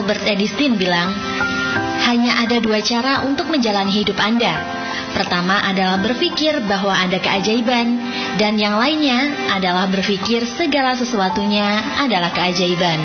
Albert Einstein bilang, hanya ada 2 cara untuk menjalani hidup Anda. Pertama adalah berpikir bahwa ada keajaiban, dan yang lainnya adalah berpikir segala sesuatunya adalah keajaiban.